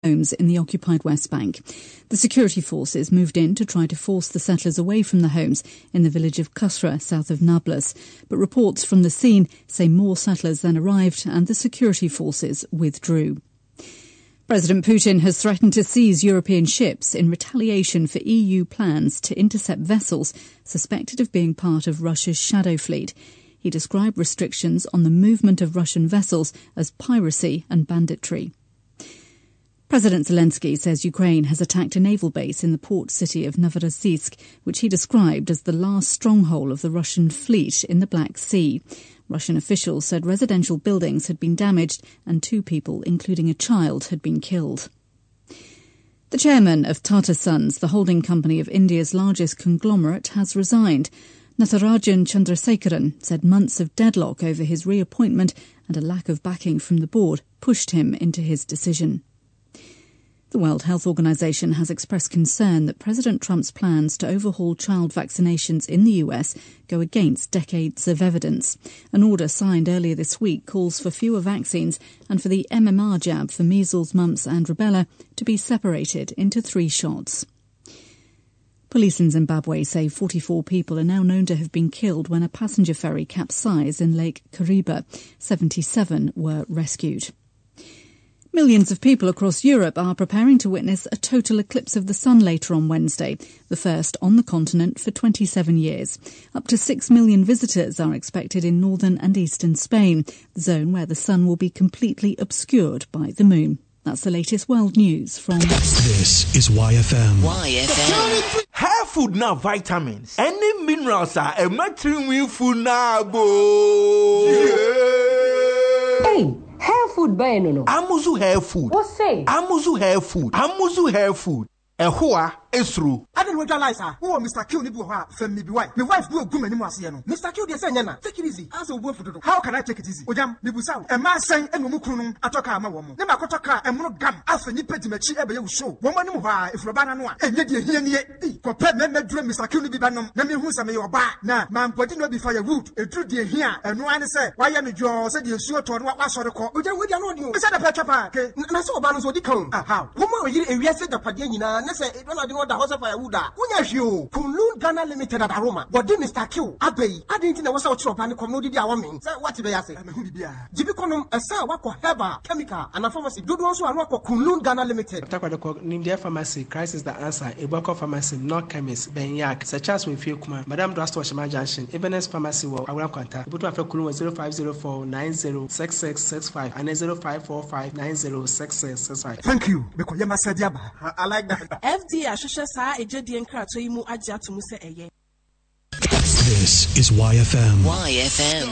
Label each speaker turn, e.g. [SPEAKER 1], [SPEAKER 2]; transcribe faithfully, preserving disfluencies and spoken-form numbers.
[SPEAKER 1] homes in the occupied West Bank. The security forces moved in to try to force the settlers away from the homes in the village of Kusra, south of Nablus. But reports from the scene say more settlers then arrived and the security forces withdrew. President Putin has threatened to seize European ships in retaliation for E U plans to intercept vessels suspected of being part of Russia's shadow fleet. He described restrictions on the movement of Russian vessels as piracy and banditry. President Zelensky says Ukraine has attacked a naval base in the port city of Novorossiysk, which he described as the last stronghold of the Russian fleet in the Black Sea. Russian officials said residential buildings had been damaged and two people, including a child, had been killed. The chairman of Tata Sons, the holding company of India's largest conglomerate, has resigned. Natharajan Chandrasekaran said months of deadlock over his reappointment and a lack of backing from the board pushed him into his decision. The World Health Organization has expressed concern that President Trump's plans to overhaul child vaccinations in the U S go against decades of evidence. An order signed earlier this week calls for fewer vaccines and for the M M R jab for measles, mumps and rubella to be separated into three shots. Police in Zimbabwe say forty-four people are now known to have been killed when a passenger ferry capsized in Lake Kariba. seventy-seven were rescued. Millions of people across Europe are preparing to witness a total eclipse of the sun later on Wednesday, the first on the continent for twenty-seven years. Up to six million visitors are expected in northern and eastern Spain, the zone where the sun will be completely obscured by the moon. That's the latest world news from...
[SPEAKER 2] This is Y F M.
[SPEAKER 3] Y F M.
[SPEAKER 4] Hair food now vitamins. Any minerals are a material food now, bo.
[SPEAKER 5] Hey. Hair food by no no.
[SPEAKER 4] Amuzu hair food.
[SPEAKER 5] What say?
[SPEAKER 4] Amuzu hair food. Amuzu hair food. Ehua esru.
[SPEAKER 6] I didn't realize her. Who Mister Q ni buha fem me be wife. My wife do go many more see no. Mister Q dey say nyana. Take it easy. As a wo fodo. How can I take it easy? Ojam me busa. E ma san enu mu kunu atoka ama wo mo. Ne ma kotoka emro gam. Afa ni pedi machi ebe ye show. Wo mo ni mu ha ifroba na no a. Enye de hia ni e. Ko pe me me dure Mister Q ni bi ba nom. Na me hu sa me yo ba. Na man podi no bi fire wood. E dru de hia. Enu an say why ye me jo say de suo to no wa sori ko. Ojam we dia no ni o. Be say the petra pa. Ke na so oba no so di kan. Ah how. Wo mo yiri e wiase da pade nyina. Na say e do na de no da house fire wood a. Unya hio. Kunlun Ghana Limited at Aroma. But de Mister Q abey. I didn't know what's out of pan come no di dia woman. Say what be ya say. Me hu bibia. Jibi konom esa wako herbal chemical and pharmacy. Do do so anu wako Kunlun Ghana Limited.
[SPEAKER 7] Takwa de Nimdia Pharmacy, Crisis the Answer, Eboko Pharmacy, North Chemist, Benyak, such as we feel kuma, Madame Drastor Shama Junction, Ebenezer Pharmacy, or Awam Quanta. Ibutu Afe Kulun zero five zero four nine zero six six six five and zero five four five nine zero six six six five.
[SPEAKER 6] Thank you. Because Yama said Yaba. I like that.
[SPEAKER 8] F D A Shasha Sa Ejedi Enkra to Imu Adia to Muse Eye.
[SPEAKER 2] This is Y F M.
[SPEAKER 3] Y F M.